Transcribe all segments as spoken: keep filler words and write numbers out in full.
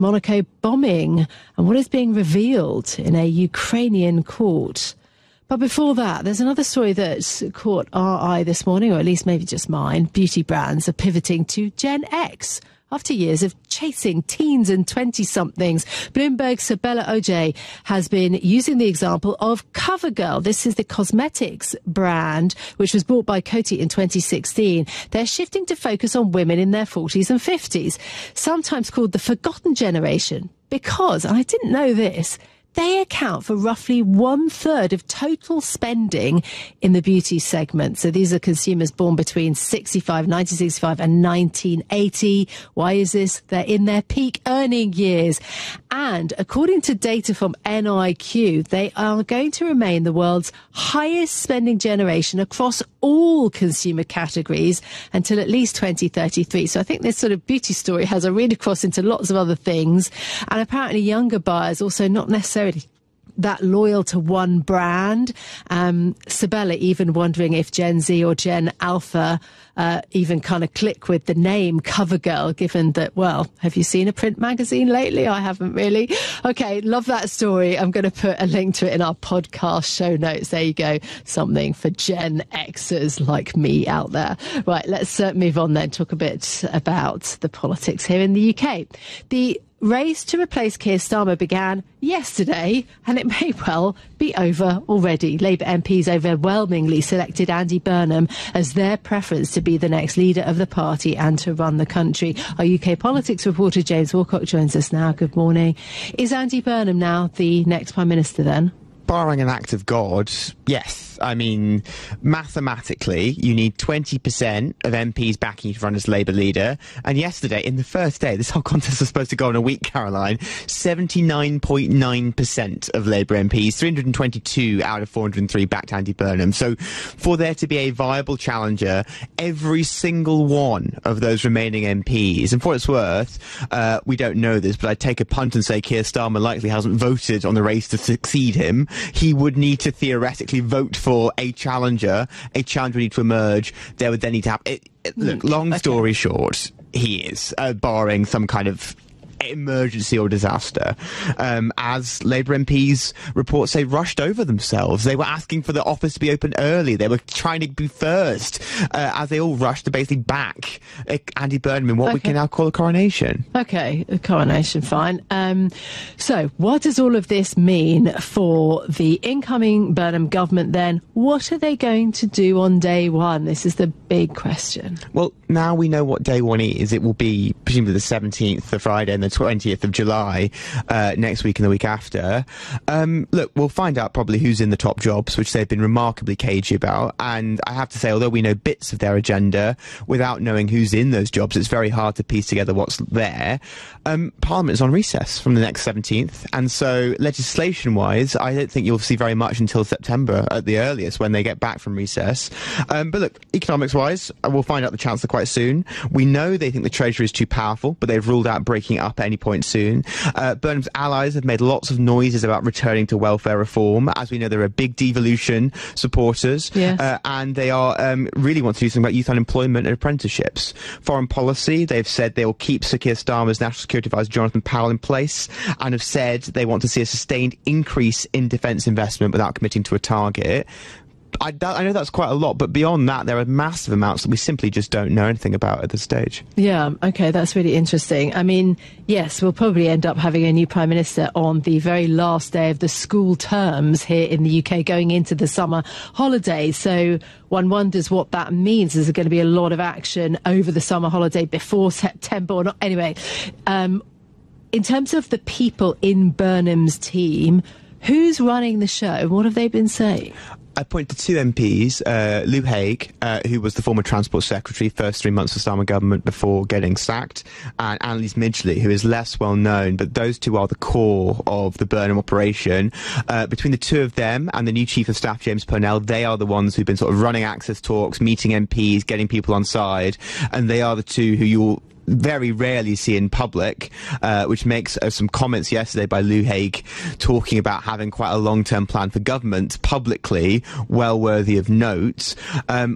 Monaco bombing and what is being revealed in a Ukrainian court. But before that, there's another story that's caught our eye this morning, or at least maybe just mine. Beauty brands are pivoting to Gen X. After years of chasing teens and twenty-somethings, Bloomberg's Sabella Ojay has been using the example of CoverGirl. This is the cosmetics brand, which was bought by Coty in twenty sixteen. They're shifting to focus on women in their forties and fifties, sometimes called the forgotten generation, because, and I didn't know this, they account for roughly one third of total spending in the beauty segment. So these are consumers born between sixty-five, nineteen sixty-five and nineteen eighty. Why is this? They're in their peak earning years. And according to data from N I Q, they are going to remain the world's highest spending generation across all consumer categories until at least twenty thirty-three. So I think this sort of beauty story has a read across into lots of other things. And apparently younger buyers also not necessarily that loyal to one brand. Um, Sabella even wondering if Gen Z or Gen Alpha uh, even kind of click with the name CoverGirl, given that, well, have you seen a print magazine lately? I haven't really. Okay, love that story. I'm going to put a link to it in our podcast show notes. There you go. Something for Gen Xers like me out there. Right, let's uh, move on then, talk a bit about the politics here in the U K. The race to replace Keir Starmer began yesterday, and it may well be over already. Labour M Ps overwhelmingly selected Andy Burnham as their preference to be the next leader of the party and to run the country. Our U K politics reporter James Walcott joins us now. Good morning. Is Andy Burnham now the next Prime Minister then? Barring an act of God, yes. I mean, mathematically, you need twenty percent of M Ps backing you to run as Labour leader. And yesterday, in the first day, this whole contest was supposed to go on a week, Caroline, seventy-nine point nine percent of Labour M Ps, three hundred twenty-two out of four hundred three backed Andy Burnham. So for there to be a viable challenger, every single one of those remaining M Ps, and for what it's worth, uh, we don't know this, but I'd take a punt and say Keir Starmer likely hasn't voted on the race to succeed him. He would need to theoretically vote for a challenger. A challenger would need to emerge. There would then need to have... It, it, look, long story okay. short, he is, uh, barring some kind of emergency or disaster, um, as Labour M Ps reports say rushed over themselves. They were asking for the office to be open early. They were trying to be first, uh, as they all rushed to basically back uh, Andy Burnham in what okay. we can now call a coronation. Okay, a coronation, fine. Um, so what does all of this mean for the incoming Burnham government then? What are they going to do on day one? This is the big question. Well, now we know what day one is. It will be presumably the seventeenth, the Friday, and the twentieth of July, uh, next week and the week after. Um, look, we'll find out probably who's in the top jobs, which they've been remarkably cagey about. And I have to say, although we know bits of their agenda, without knowing who's in those jobs, it's very hard to piece together what's there. Um, Parliament is on recess from the next seventeenth. And so legislation-wise, I don't think you'll see very much until September at the earliest when they get back from recess. Um, but look, economics-wise, we'll find out the Chancellor quite soon. We know they think the Treasury is too powerful, but they've ruled out breaking it up at any point soon. Uh, Burnham's allies have made lots of noises about returning to welfare reform. As we know, there are big devolution supporters, yes. uh, and they are um, really want to do something about youth unemployment and apprenticeships. Foreign policy, they've said they will keep Sir Keir Starmer's National Security Advisor Jonathan Powell in place, and have said they want to see a sustained increase in defence investment without committing to a target. I, that, I know that's quite a lot, but beyond that, there are massive amounts that we simply just don't know anything about at this stage. Yeah, okay, that's really interesting. I mean, yes, we'll probably end up having a new Prime Minister on the very last day of the school terms here in the U K, going into the summer holidays. So one wonders what that means. Is there going to be a lot of action over the summer holiday before September or not? Anyway, um, in terms of the people in Burnham's team, who's running the show? What have they been saying? I point to two M Ps, uh, Lou Haig, uh, who was the former Transport Secretary, first three months of Starmer government before getting sacked, and Annalise Midgley, who is less well known, but those two are the core of the Burnham operation. Uh, between the two of them and the new Chief of Staff, James Purnell, they are the ones who've been sort of running access talks, meeting M Ps, getting people on side, and they are the two who you'll very rarely see in public, uh, which makes uh, some comments yesterday by Lou Haig talking about having quite a long-term plan for government publicly well worthy of note. Um,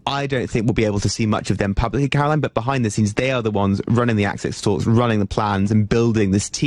I don't think we'll be able to see much of them publicly, Caroline, but behind the scenes, they are the ones running the access talks, running the plans and building this team.